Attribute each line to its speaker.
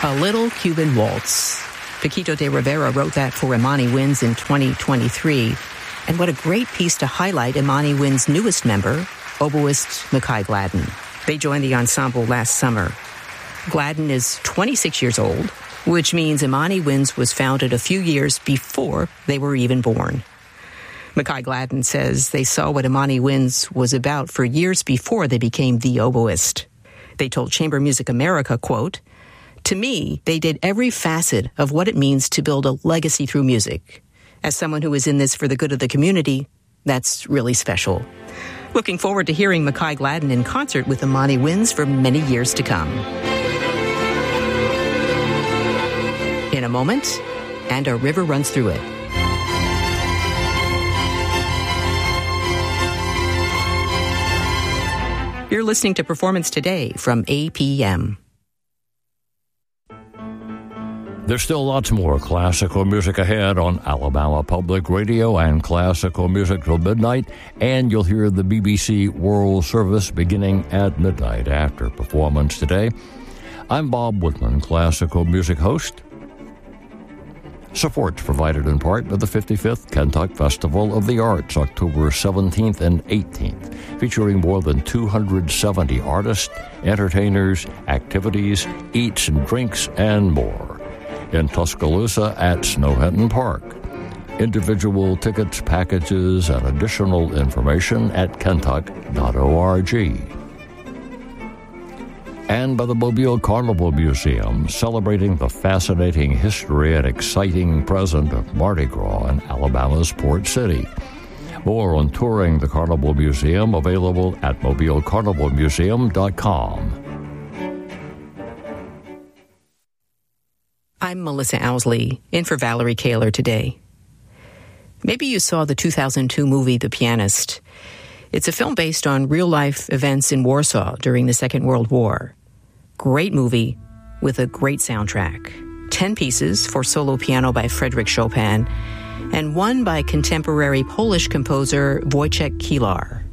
Speaker 1: A Little Cuban Waltz. Paquito de Rivera wrote that for Imani Winds in 2023. And what a great piece to highlight Imani Winds' newest member, oboist Makai Gladden. They joined the ensemble last summer. Gladden is 26 years old, which means Imani Winds was founded a few years before they were even born. Makai Gladden says they saw what Imani Winds was about for years before they became the oboist. They told Chamber Music America, quote, "To me, they did every facet of what it means to build a legacy through music. As someone who is in this for the good of the community, that's really special." Looking forward to hearing Makai Gladden in concert with Imani Winds for many years to come. In a moment, And a River Runs Through It. You're listening to Performance Today from APM.
Speaker 2: There's still lots more classical music ahead on Alabama Public Radio and classical music till midnight, and you'll hear the BBC World Service beginning at midnight after Performance Today. I'm Bob Woodman, classical music host. Support's provided in part by the 55th Kentucky Festival of the Arts, October 17th and 18th, featuring more than 270 artists, entertainers, activities, eats and drinks, and more. In Tuscaloosa at Snowhenton Park. Individual tickets, packages, and additional information at kentuck.org. And by the Mobile Carnival Museum, celebrating the fascinating history and exciting present of Mardi Gras in Alabama's Port City. More on touring the Carnival Museum available at mobilecarnivalmuseum.com.
Speaker 1: I'm Melissa Owsley, in for Valerie Kaler today. Maybe you saw the 2002 movie The Pianist. It's a film based on real-life events in Warsaw during the Second World War. Great movie with a great soundtrack. 10 pieces for solo piano by Frédéric Chopin, and one by contemporary Polish composer Wojciech Kilar.